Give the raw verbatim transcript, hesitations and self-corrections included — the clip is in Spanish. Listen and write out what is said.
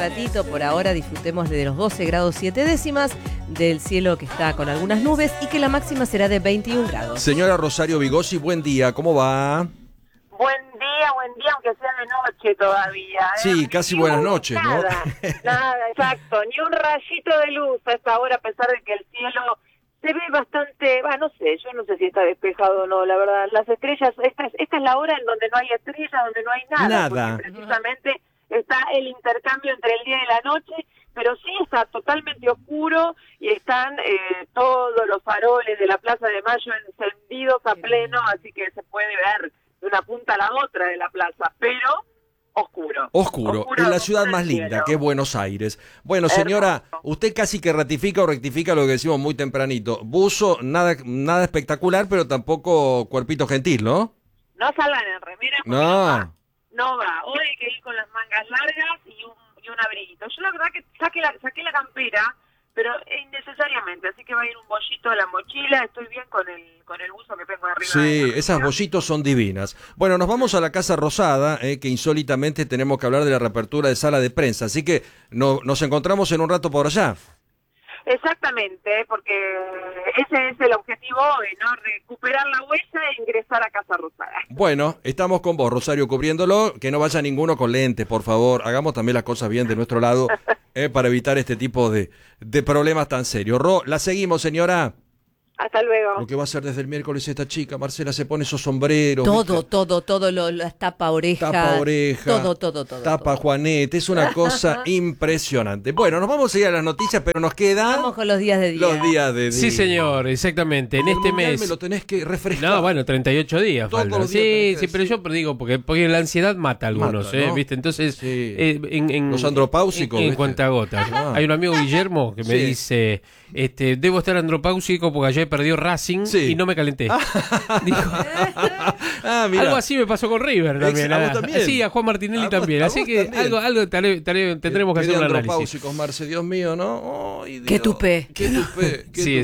ratito. Por ahora disfrutemos de los doce grados siete décimas, del cielo que está con algunas nubes y que la máxima será de veintiún grados. Señora Rosario Vigosi, buen día, ¿cómo va? Buen día, buen día, aunque sea de noche todavía. ¿eh? Sí, casi Ni buenas un, noches, nada, ¿no? Nada, exacto, ni un rayito de luz a esta hora, a pesar de que el cielo se ve bastante, bah, no sé, yo no sé si está despejado o no, la verdad. Las estrellas, esta es, esta es la hora en donde no hay estrellas, donde no hay nada. Nada. Porque precisamente está el intercambio entre el día y la noche, pero sí está totalmente oscuro y están eh, todos los faroles de la Plaza de Mayo encendidos a pleno, así que se puede ver de una punta a la otra de la plaza, pero oscuro. Oscuro, oscuro en la ciudad más linda, cielo. que es Buenos Aires. Bueno, señora, usted casi que ratifica o rectifica lo que decimos muy tempranito. Buzo, nada, nada espectacular, pero tampoco cuerpito gentil, ¿no? No salgan en remera porque No. no va. No va. Hoy hay que ir con las mangas largas y un, y un abriguito. Yo la verdad que saqué la, saqué la campera, pero innecesariamente, así que va a ir un bollito a la mochila. Estoy bien con el con el buzo que tengo arriba. Sí, esas bollitos son divinas. Bueno, nos vamos a la Casa Rosada, eh, que insólitamente tenemos que hablar de la reapertura de sala de prensa, así que no, nos encontramos en un rato por allá. Exactamente, porque ese es el objetivo hoy, ¿no? Recuperar la huella e ingresar a Casa Rosada. Bueno, estamos con vos, Rosario, cubriéndolo. Que no vaya ninguno con lentes, por favor. Hagamos también las cosas bien de nuestro lado eh, para evitar este tipo de, de problemas tan serios. Ro, la seguimos, señora. Hasta luego. Lo que va a hacer desde el miércoles esta chica, Marcela, se pone esos sombreros. Todo, ¿viste? todo, todo, lo, las tapa oreja. Tapa oreja. Todo, todo, todo. Tapa todo. Juanete. Es una cosa impresionante. Bueno, nos vamos a ir a las noticias, pero nos quedan Vamos con los días de día. los días de día. Sí, señor, exactamente. En El este mundial mes. me lo tenés que refrescar. No, bueno, treinta y ocho días Todos faltan. los días Sí, tenés que sí, pero decir. yo digo, porque, porque la ansiedad mata a algunos, Mata, ¿eh? ¿no? ¿Viste? Entonces, Sí. eh, en, en, Los andropáusicos, En, en ¿viste? cuentagotas. Ah. Hay un amigo, Guillermo, que me Sí. dice: este, debo estar andropáusico porque ayer perdió Racing Sí. y no me calenté. Dijo, Ah, mira. algo así me pasó con River también. ¿A vos ah. también? Sí, a Juan Martinelli A vos- también. a Así vos que también. algo, algo tare- tare- tendremos que Qué hacer un de análisis. andropáusicos, Marce, Dios mío, ¿no? Ay, Qué Dios. tupé. Qué tupé. Qué Sí, tupé.